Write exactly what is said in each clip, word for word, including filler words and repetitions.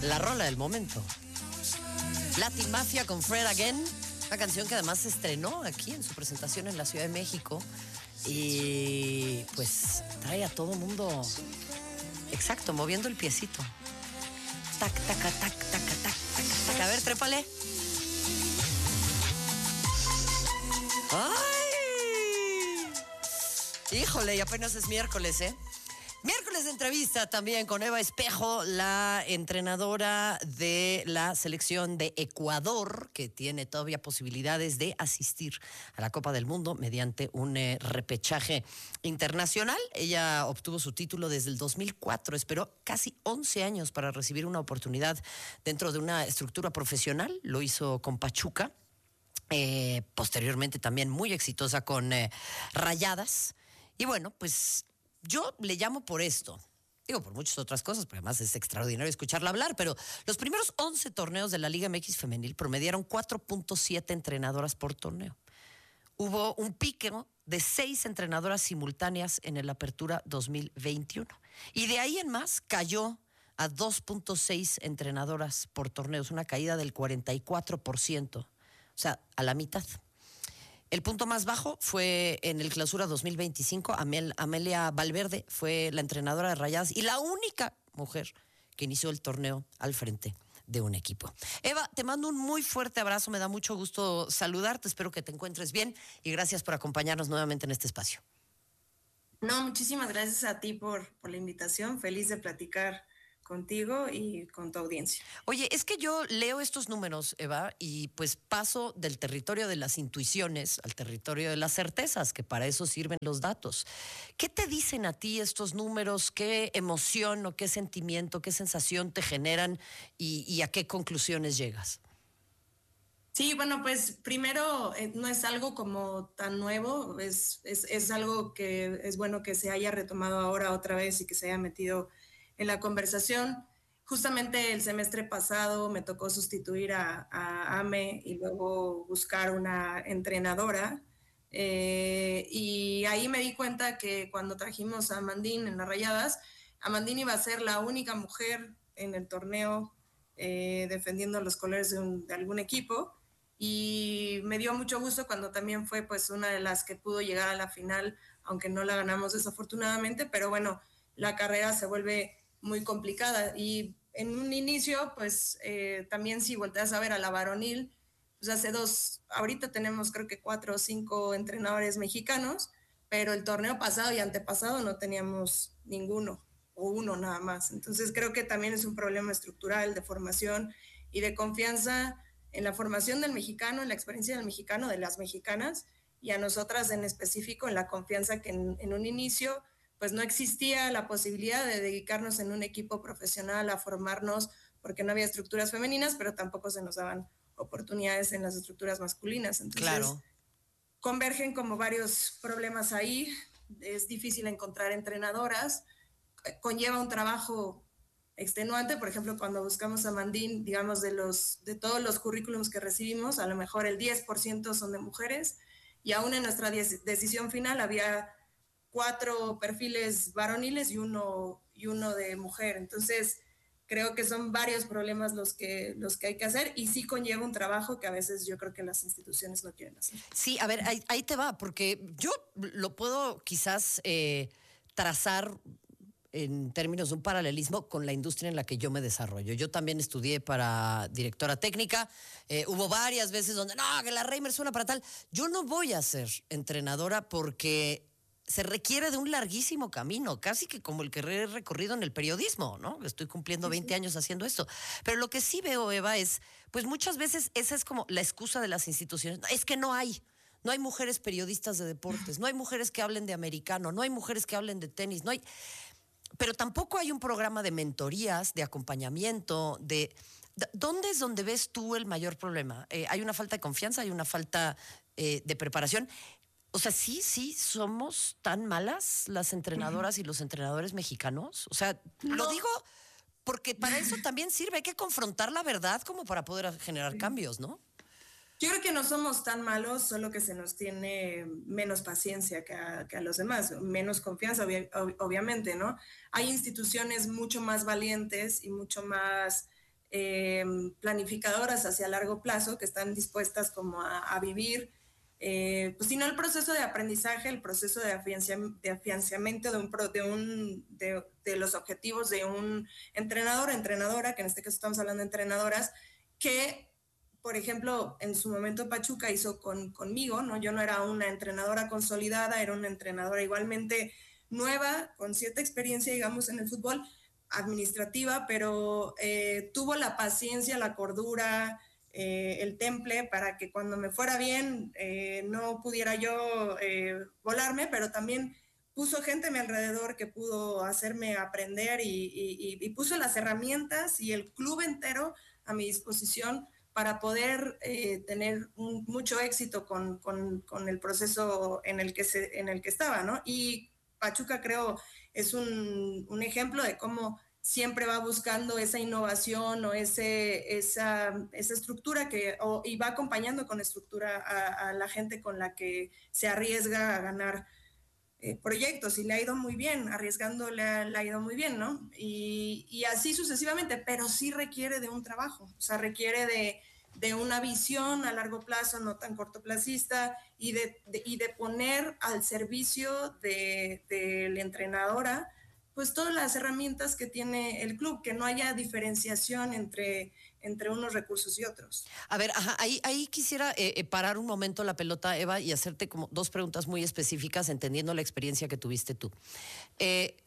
la rola del momento. Latin Mafia con Fred Again, una canción que además se estrenó aquí en su presentación en la Ciudad de México y pues trae a todo mundo, exacto, moviendo el piecito. Tac, tac, tac, tac, tac, tac, tac. A ver, trépale. ¡Ay! Híjole, y apenas es miércoles, ¿eh? Miércoles de entrevista también con Eva Espejo, la entrenadora de la selección de Ecuador, que tiene todavía posibilidades de asistir a la Copa del Mundo mediante un eh, repechaje internacional. Ella obtuvo su título desde el dos mil cuatro, esperó casi once años para recibir una oportunidad dentro de una estructura profesional. Lo hizo con Pachuca, eh, posteriormente también muy exitosa con eh, Rayadas. Y bueno, pues yo le llamo por esto, digo por muchas otras cosas, porque además es extraordinario escucharla hablar, pero los primeros once torneos de la Liga M X femenil promediaron cuatro punto siete entrenadoras por torneo. Hubo un pique de seis entrenadoras simultáneas en el Apertura dos mil veintiuno. Y de ahí en más cayó a dos punto seis entrenadoras por torneo, es una caída del cuarenta y cuatro por ciento, o sea, a la mitad. El punto más bajo fue en el Clausura dos mil veinticinco. Amel, Amelia Valverde fue la entrenadora de Rayadas y la única mujer que inició el torneo al frente de un equipo. Eva, te mando un muy fuerte abrazo, me da mucho gusto saludarte, espero que te encuentres bien y gracias por acompañarnos nuevamente en este espacio. No, muchísimas gracias a ti por, por la invitación, feliz de platicar contigo y con tu audiencia. Oye, es que yo leo estos números, Eva, y pues paso del territorio de las intuiciones al territorio de las certezas, que para eso sirven los datos. ¿Qué te dicen a ti estos números? ¿Qué emoción o qué sentimiento, qué sensación te generan y, y a qué conclusiones llegas? Sí, bueno, pues primero eh, no es algo como tan nuevo, es, es, es algo que es bueno que se haya retomado ahora otra vez y que se haya metido en la conversación. Justamente el semestre pasado me tocó sustituir a, a Ame y luego buscar una entrenadora. Eh, y ahí me di cuenta que cuando trajimos a Amandine en las Rayadas, Amandine iba a ser la única mujer en el torneo eh, defendiendo los colores de, un, de algún equipo. Y me dio mucho gusto cuando también fue pues una de las que pudo llegar a la final, aunque no la ganamos desafortunadamente, pero bueno, la carrera se vuelve muy complicada y en un inicio pues eh, también si volteas a ver a la varonil, pues hace dos, ahorita tenemos creo que cuatro o cinco entrenadores mexicanos, pero el torneo pasado y antepasado no teníamos ninguno o uno nada más, entonces creo que también es un problema estructural de formación y de confianza en la formación del mexicano, en la experiencia del mexicano, de las mexicanas, y a nosotras en específico en la confianza que en, en un inicio pues no existía la posibilidad de dedicarnos en un equipo profesional a formarnos porque no había estructuras femeninas, pero tampoco se nos daban oportunidades en las estructuras masculinas. Entonces, claro, convergen como varios problemas ahí, es difícil encontrar entrenadoras, conlleva un trabajo extenuante, por ejemplo, cuando buscamos a Amandine, digamos, de, los, de todos los currículums que recibimos, a lo mejor el diez por ciento son de mujeres, y aún en nuestra decisión final había cuatro perfiles varoniles y uno, y uno de mujer. Entonces, creo que son varios problemas los que, los que hay que hacer y sí conlleva un trabajo que a veces yo creo que las instituciones no quieren hacer. Sí, a ver, ahí, ahí te va, porque yo lo puedo quizás eh, trazar en términos de un paralelismo con la industria en la que yo me desarrollo. Yo también estudié para directora técnica, eh, hubo varias veces donde, no, que la Reimer suena para tal. Yo no voy a ser entrenadora porque se requiere de un larguísimo camino, casi que como el que he recorrido en el periodismo, ¿no? Estoy cumpliendo veinte años haciendo esto. Pero lo que sí veo, Eva, es, pues muchas veces esa es como la excusa de las instituciones. Es que no hay. No hay mujeres periodistas de deportes, no hay mujeres que hablen de americano, no hay mujeres que hablen de tenis, no hay... Pero tampoco hay un programa de mentorías, de acompañamiento, de... ¿Dónde es donde ves tú el mayor problema? Eh, ¿Hay una falta de confianza? ¿Hay una falta eh, de preparación? O sea, sí, sí, somos tan malas las entrenadoras y los entrenadores mexicanos. O sea, no. Lo digo porque para eso también sirve. Hay que confrontar la verdad como para poder generar cambios, ¿no? Yo creo que no somos tan malos, solo que se nos tiene menos paciencia que a, que a los demás, menos confianza, ob- obviamente, ¿no? Hay instituciones mucho más valientes y mucho más eh, planificadoras hacia largo plazo, que están dispuestas como a, a vivir, eh, pues si no el proceso de aprendizaje, el proceso de, afianciam de afianciamiento de, un, de, un, de, de los objetivos de un entrenador o entrenadora, que en este caso estamos hablando de entrenadoras, que por ejemplo, en su momento Pachuca hizo con, conmigo, ¿no? Yo no era una entrenadora consolidada, era una entrenadora igualmente nueva, con cierta experiencia, digamos, en el fútbol, administrativa, pero eh, tuvo la paciencia, la cordura, eh, el temple para que cuando me fuera bien eh, no pudiera yo eh, volarme, pero también puso gente a mi alrededor que pudo hacerme aprender y, y, y puso las herramientas y el club entero a mi disposición para poder eh, tener un, mucho éxito con, con, con, el proceso en el que, se, en el que estaba, ¿no? Y Pachuca, creo, es un, un ejemplo de cómo siempre va buscando esa innovación o ese, esa, esa estructura que, o, y va acompañando con estructura a, a la gente con la que se arriesga a ganar eh, proyectos, y le ha ido muy bien, arriesgando le ha, le ha ido muy bien, ¿no? Y, y así sucesivamente, pero sí requiere de un trabajo, o sea, requiere de, de una visión a largo plazo, no tan cortoplacista, y de, de, y de poner al servicio de, de la entrenadora pues todas las herramientas que tiene el club, que no haya diferenciación entre, entre unos recursos y otros. A ver, ajá, ahí, ahí quisiera eh, eh, parar un momento la pelota, Eva, y hacerte como dos preguntas muy específicas, entendiendo la experiencia que tuviste tú. Eh,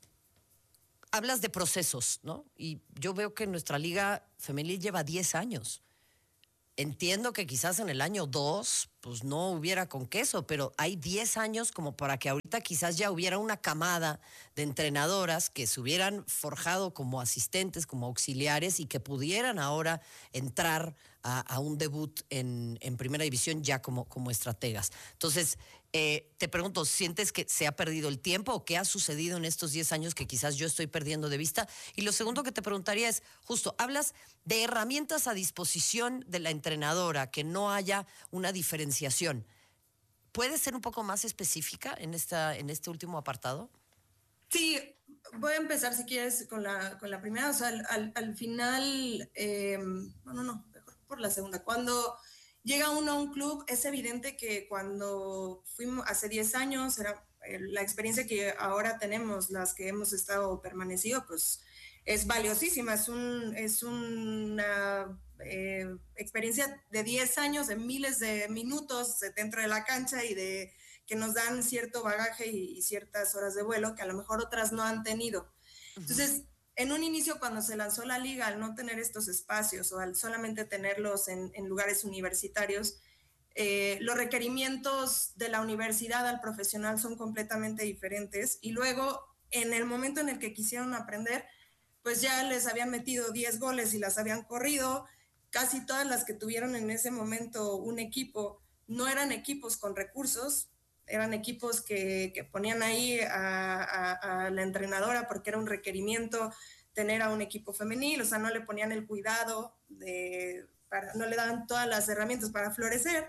hablas de procesos, ¿no? Y yo veo que nuestra liga femenil lleva diez años. Entiendo que quizás en el año dos, pues no hubiera con queso, pero hay diez años como para que ahorita quizás ya hubiera una camada de entrenadoras que se hubieran forjado como asistentes, como auxiliares, y que pudieran ahora entrar a, a un debut en, en primera división ya como, como estrategas. Entonces, eh, te pregunto, ¿sientes que se ha perdido el tiempo o qué ha sucedido en estos diez años que quizás yo estoy perdiendo de vista? Y lo segundo que te preguntaría es, justo, hablas de herramientas a disposición de la entrenadora, que no haya una diferenciación. ¿Puedes ser un poco más específica en, esta, en este último apartado? Sí, voy a empezar si quieres con la, con la primera. O sea, al, al, al final, eh, no, no, no, mejor por la segunda. Cuando llega uno a un club, es evidente que cuando fuimos hace diez años, era eh, la experiencia que ahora tenemos, las que hemos estado permanecido, pues es valiosísima. Es, un, es una eh, experiencia de diez años, de miles de minutos dentro de la cancha y de que nos dan cierto bagaje y, y ciertas horas de vuelo que a lo mejor otras no han tenido. Entonces, en un inicio, cuando se lanzó la liga, al no tener estos espacios o al solamente tenerlos en, en lugares universitarios, eh, los requerimientos de la universidad al profesional son completamente diferentes, y luego, en el momento en el que quisieron aprender, pues ya les habían metido diez goles y las habían corrido. Casi todas las que tuvieron en ese momento un equipo no eran equipos con recursos, eran equipos que, que ponían ahí a, a, a la entrenadora porque era un requerimiento tener a un equipo femenil, o sea, no le ponían el cuidado, de, para, no le daban todas las herramientas para florecer.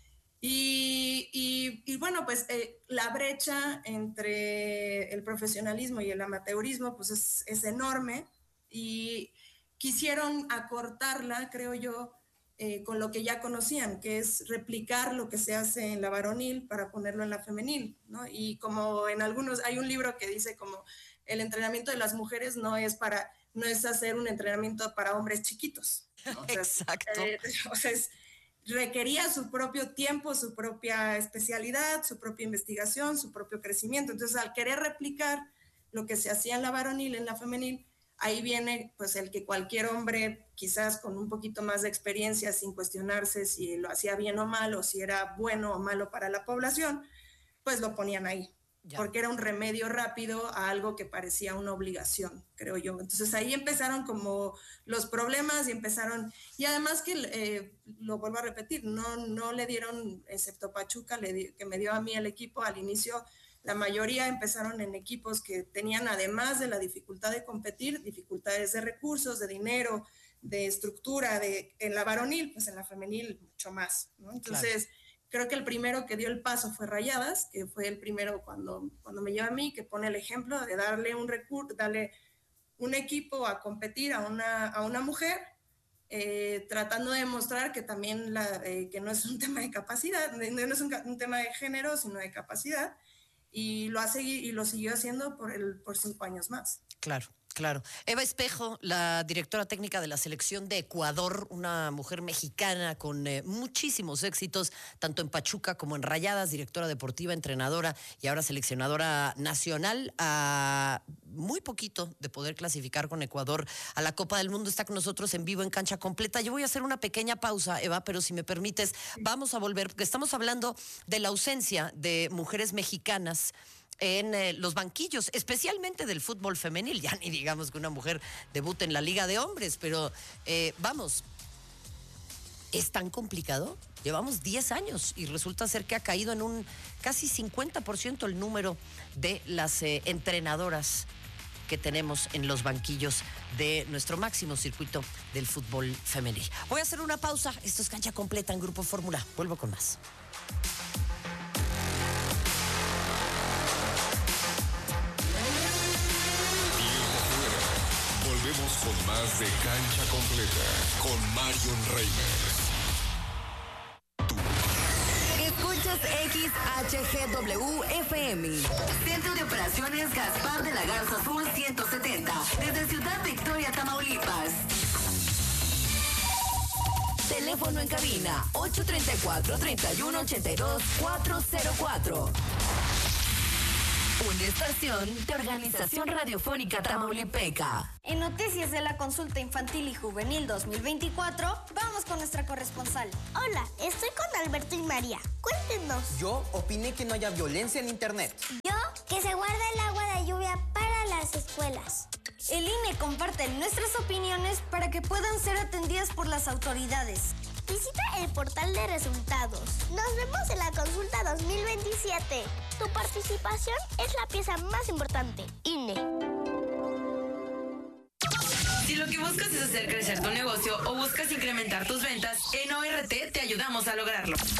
Y, y, y bueno, pues eh, la brecha entre el profesionalismo y el amateurismo pues es, es enorme, y quisieron acortarla, creo yo, eh, con lo que ya conocían, que es replicar lo que se hace en la varonil para ponerlo en la femenil, ¿no? Y como en algunos, hay un libro que dice como el entrenamiento de las mujeres no es para, no es hacer un entrenamiento para hombres chiquitos, ¿no? O sea, exacto. Eh, o sea, es, requería su propio tiempo, su propia especialidad, su propia investigación, su propio crecimiento. Entonces, al querer replicar lo que se hacía en la varonil, en la femenil, ahí viene pues el que cualquier hombre, quizás con un poquito más de experiencia, sin cuestionarse si lo hacía bien o mal, o si era bueno o malo para la población, pues lo ponían ahí. Ya. Porque era un remedio rápido a algo que parecía una obligación, creo yo. Entonces ahí empezaron como los problemas, y empezaron, y además que, eh, lo vuelvo a repetir, no, no le dieron, excepto Pachuca, le di, que me dio a mí el equipo al inicio, la mayoría empezaron en equipos que tenían, además de la dificultad de competir, dificultades de recursos, de dinero, de estructura, de, en la varonil, pues en la femenil mucho más, ¿no? Entonces, claro. Creo que el primero que dio el paso fue Rayadas, que fue el primero cuando, cuando me lleva a mí, que pone el ejemplo de darle un recurso, darle un equipo a competir a una, a una mujer, eh, tratando de demostrar que también la, eh, que no es un tema de capacidad, no es un, un tema de género, sino de capacidad, y lo, ha seguido, y lo siguió haciendo por, el, por cinco años más. Claro. Claro. Eva Espejo, la directora técnica de la selección de Ecuador, una mujer mexicana con eh, muchísimos éxitos, tanto en Pachuca como en Rayadas, directora deportiva, entrenadora y ahora seleccionadora nacional, a muy poquito de poder clasificar con Ecuador a la Copa del Mundo. Está con nosotros en vivo en Cancha Completa. Yo voy a hacer una pequeña pausa, Eva, pero si me permites, vamos a volver, porque estamos hablando de la ausencia de mujeres mexicanas en eh, los banquillos, especialmente del fútbol femenil. Ya ni digamos que una mujer debute en la Liga de Hombres, pero eh, vamos, ¿es tan complicado? Llevamos diez años y resulta ser que ha caído en un casi cincuenta por ciento el número de las eh, entrenadoras que tenemos en los banquillos de nuestro máximo circuito del fútbol femenil. Voy a hacer una pausa. Esto es Cancha Completa en Grupo Fórmula. Vuelvo con más. Volvemos con más de Cancha Completa con Marion Reimers. Escuchas X H G W F M. Centro de Operaciones Gaspar de la Garza Sur ciento setenta. Desde Ciudad Victoria, Tamaulipas. Teléfono en cabina ocho tres cuatro, tres uno ocho dos, cuatro cero cuatro. Una estación de Organización Radiofónica Tamaulipeca. En noticias de la consulta infantil y juvenil dos mil veinticuatro, vamos con nuestra corresponsal. Hola, estoy con Alberto y María. Cuéntenos. Yo opiné que no haya violencia en internet. Yo, que se guarda el agua de lluvia para las escuelas. El I N E comparte nuestras opiniones para que puedan ser atendidas por las autoridades. Visita el portal de resultados. Nos vemos en la consulta dos mil veintisiete. Tu participación es la pieza más importante. I N E. Si lo que buscas es hacer crecer tu negocio o buscas incrementar tus ventas, en O R T te ayudamos a lograrlo.